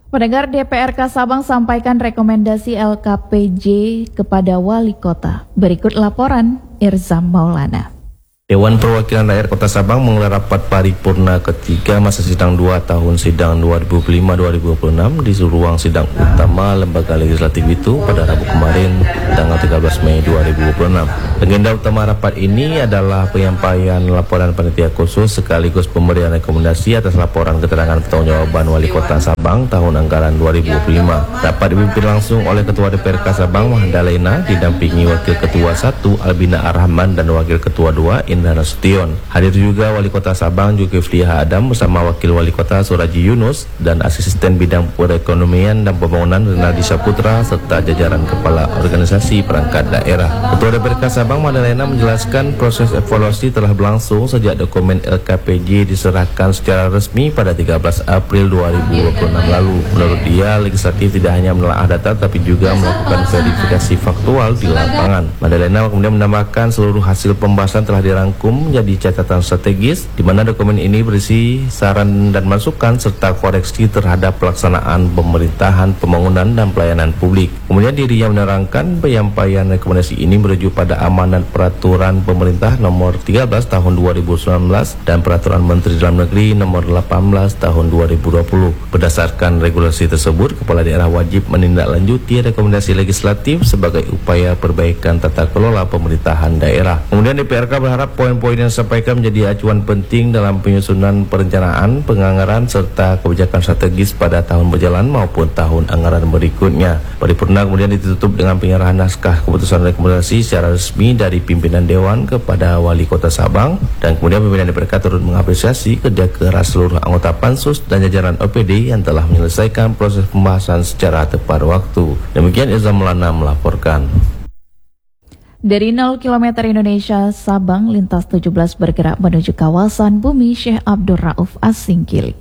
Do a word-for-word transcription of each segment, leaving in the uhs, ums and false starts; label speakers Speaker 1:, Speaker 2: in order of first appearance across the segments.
Speaker 1: Pendengar, D P R K Sabang sampaikan rekomendasi L K P J kepada Wali Kota. Berikut laporan Irzam Maulana.
Speaker 2: Dewan Perwakilan Rakyat Kota Sabang menggelar rapat paripurna ketiga masa sidang dua tahun sidang dua ribu dua puluh lima dua ribu dua puluh enam di ruang sidang utama Lembaga Legislatif itu pada Rabu kemarin tanggal tiga belas Mei dua ribu dua puluh enam. Agenda utama rapat ini adalah penyampaian laporan panitia khusus sekaligus pemberian rekomendasi atas laporan keterangan pertanggungjawaban Wali Kota Sabang tahun anggaran dua ribu dua puluh lima. Rapat dipimpin langsung oleh Ketua D P R K Sabang Mahdalena didampingi Wakil Ketua satu Albina Ar-Rahman dan Wakil Ketua dua Indra Nasution. Hadir juga Wali Kota Sabang Zulkifli Adam bersama Wakil Wali Kota Suraji Yunus dan Asisten Bidang Perekonomian dan Pembangunan Renaldi Saputra serta jajaran Kepala Organisasi Perangkat Daerah. Ketua D P R K Sabang Mahdalena menjelaskan proses evaluasi telah berlangsung sejak dokumen L K P J diserahkan secara resmi pada tiga belas April dua ribu dua puluh enam lalu. Menurut dia, legislatif tidak hanya menelaah data tapi juga melakukan verifikasi faktual di lapangan. Mahdalena kemudian menambahkan seluruh hasil pembahasan telah dirangkum menjadi catatan strategis di mana dokumen ini berisi saran dan masukan serta koreksi terhadap pelaksanaan pemerintahan, pembangunan dan pelayanan publik. Kemudian dirinya menerangkan penyampaian rekomendasi ini merujuk pada amanat peraturan pemerintah nomor tiga belas tahun dua ribu sembilan belas dan peraturan Menteri Dalam Negeri nomor delapan belas tahun dua ribu dua puluh. Berdasarkan regulasi tersebut, kepala daerah wajib menindaklanjuti rekomendasi legislatif sebagai upaya perbaikan tata kelola pemerintahan daerah. Kemudian D P R K berharap poin-poin yang disampaikan menjadi acuan penting dalam penyusunan perencanaan, penganggaran serta kebijakan strategis pada tahun berjalan maupun tahun anggaran berikutnya. Paripurna kemudian ditutup dengan penyerahan naskah keputusan rekomendasi secara resmi dari pimpinan Dewan kepada Wali Kota Sabang, dan kemudian pimpinan D P R K turut mengapresiasi kerja keras seluruh anggota Pansus dan jajaran O P D yang telah menyelesaikan proses pembahasan secara tepat waktu. Demikian Irzam Maulana melaporkan.
Speaker 1: Dari nol kilometer Indonesia, Sabang lintas tujuh belas bergerak menuju kawasan Bumi Syekh Abdul Rauf As-Singkil.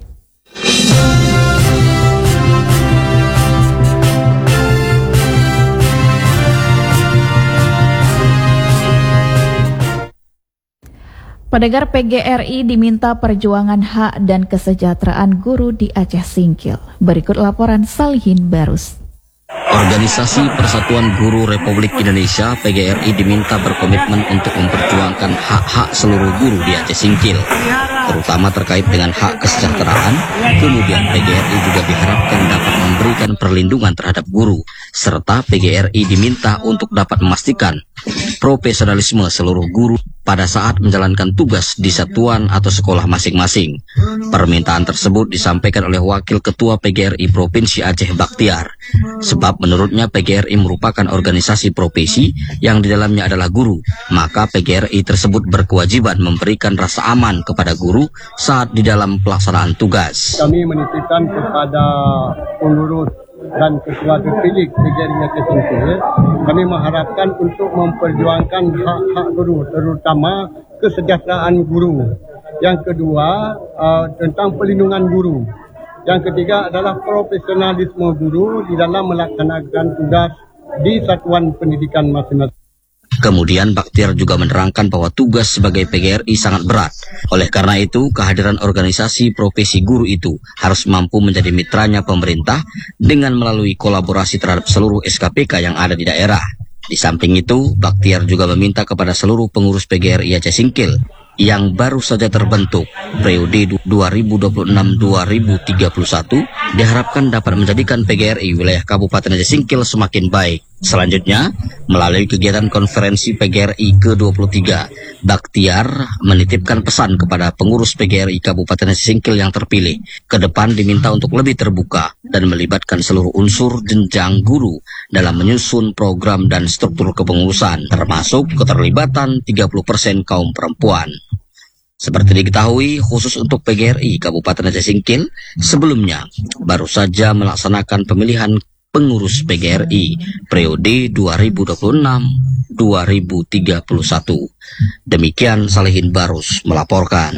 Speaker 1: Pendengar, P G R I diminta perjuangan hak dan kesejahteraan guru di Aceh Singkil. Berikut laporan Salihin Barus.
Speaker 3: Organisasi Persatuan Guru Republik Indonesia P G R I diminta berkomitmen untuk memperjuangkan hak-hak seluruh guru di Aceh Singkil, terutama terkait dengan hak kesejahteraan. Kemudian P G R I juga diharapkan dapat memberikan perlindungan terhadap guru, serta P G R I diminta untuk dapat memastikan profesionalisme seluruh guru pada saat menjalankan tugas di satuan atau sekolah masing-masing. Permintaan tersebut disampaikan oleh Wakil Ketua P G R I Provinsi Aceh Bakhtiar, sebab menurutnya P G R I merupakan organisasi profesi yang di dalamnya adalah guru, maka P G R I tersebut berkewajiban memberikan rasa aman kepada guru saat di dalam pelaksanaan tugas.
Speaker 4: Kami menitipkan kepada pengurus dan ketua terpilih P G R I Aceh Singkil, kami mengharapkan untuk memperjuangkan hak-hak guru, terutama kesejahteraan guru. Yang kedua, uh, tentang perlindungan guru. Yang ketiga adalah profesionalisme guru di dalam melaksanakan tugas di satuan pendidikan masing-masing.
Speaker 3: Kemudian Bakhtiar juga menerangkan bahwa tugas sebagai P G R I sangat berat. Oleh karena itu, kehadiran organisasi profesi guru itu harus mampu menjadi mitranya pemerintah dengan melalui kolaborasi terhadap seluruh S K P K yang ada di daerah. Di samping itu, Bakhtiar juga meminta kepada seluruh pengurus P G R I Aceh Singkil yang baru saja terbentuk periode dua ribu dua puluh enam dua ribu tiga puluh satu diharapkan dapat menjadikan P G R I wilayah Kabupaten Aceh Singkil semakin baik. Selanjutnya, melalui kegiatan konferensi P G R I ke dua puluh tiga, Bakhtiar menitipkan pesan kepada pengurus P G R I Kabupaten Aceh Singkil yang terpilih, ke depan diminta untuk lebih terbuka dan melibatkan seluruh unsur jenjang guru dalam menyusun program dan struktur kepengurusan, termasuk keterlibatan tiga puluh persen kaum perempuan. Seperti diketahui, khusus untuk P G R I Kabupaten Aceh Singkil, sebelumnya baru saja melaksanakan pemilihan pengurus P G R I periode dua ribu dua puluh enam dua ribu tiga puluh satu. Demikian Salihin Barus melaporkan.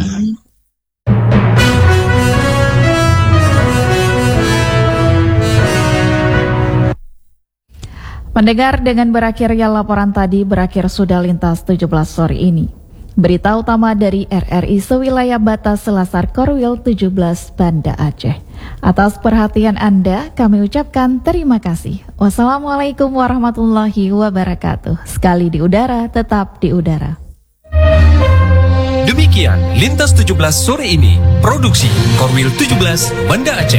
Speaker 1: Pendengar, dengan berakhirnya laporan tadi, berakhir sudah lintas tujuh belas sore ini. Berita utama dari R R I sewilayah batas Selasar Korwil tujuh belas Banda Aceh. Atas perhatian Anda, kami ucapkan terima kasih. Wassalamualaikum warahmatullahi wabarakatuh. Sekali di udara, tetap di udara.
Speaker 5: Demikian Lintas tujuh belas sore ini. Produksi Korwil tujuh belas Banda Aceh.